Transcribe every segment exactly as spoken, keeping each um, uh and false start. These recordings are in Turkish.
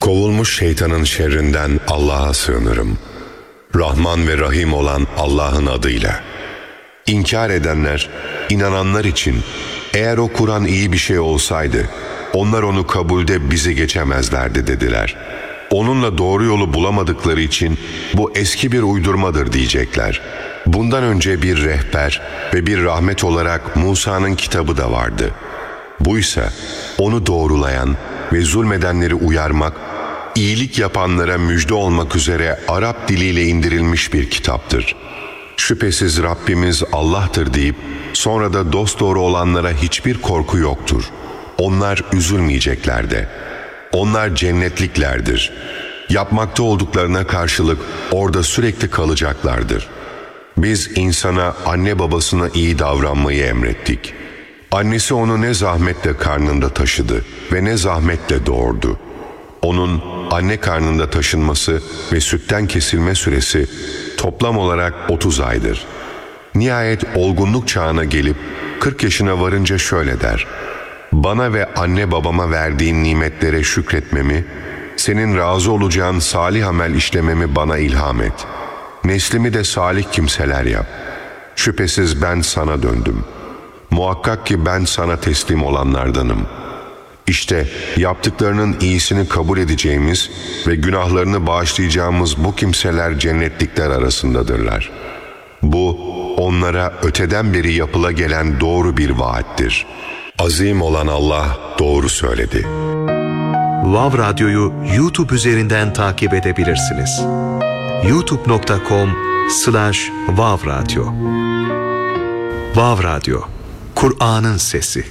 Kovulmuş şeytanın şerrinden Allah'a sığınırım. Rahman ve Rahim olan Allah'ın adıyla. İnkar edenler, inananlar için eğer o Kur'an iyi bir şey olsaydı, onlar onu kabulde bizi geçemezlerdi dediler. Onunla doğru yolu bulamadıkları için bu eski bir uydurmadır diyecekler. Bundan önce bir rehber ve bir rahmet olarak Musa'nın kitabı da vardı. Buysa onu doğrulayan ve zulmedenleri uyarmak, iyilik yapanlara müjde olmak üzere Arap diliyle indirilmiş bir kitaptır. Şüphesiz Rabbimiz Allah'tır deyip sonra da dosdoğru olanlara hiçbir korku yoktur. Onlar üzülmeyecekler de. Onlar cennetliklerdir. Yapmakta olduklarına karşılık orada sürekli kalacaklardır. Biz insana anne babasına iyi davranmayı emrettik. Annesi onu ne zahmetle karnında taşıdı ve ne zahmetle doğurdu. Onun anne karnında taşınması ve sütten kesilme süresi toplam olarak otuz aydır. Nihayet olgunluk çağına gelip kırk yaşına varınca şöyle der: bana ve anne babama verdiğin nimetlere şükretmemi, senin razı olacağın salih amel işlememi bana ilham et. Neslimi de salih kimseler yap. Şüphesiz ben sana döndüm. Muhakkak ki ben sana teslim olanlardanım. İşte yaptıklarının iyisini kabul edeceğimiz ve günahlarını bağışlayacağımız bu kimseler cennetlikler arasındadırlar. Bu onlara öteden beri yapıla gelen doğru bir vaattir. Azim olan Allah doğru söyledi. Vav Radyo'yu YouTube üzerinden takip edebilirsiniz. youtube nokta com slash vav radyo. Vav Radyo, Kur'an'ın sesi.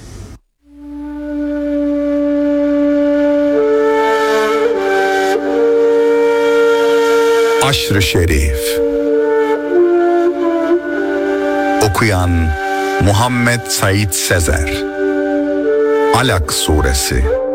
Aşr-ı Şerif. Okuyan Muhammed Said Sezer. Alak Suresi.